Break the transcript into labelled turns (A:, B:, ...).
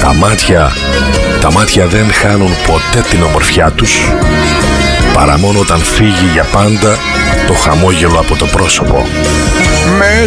A: Τα μάτια δεν χάνουν ποτέ την ομορφιά τους, παρά μόνο όταν φύγει για πάντα το χαμόγελο από το πρόσωπο.
B: Με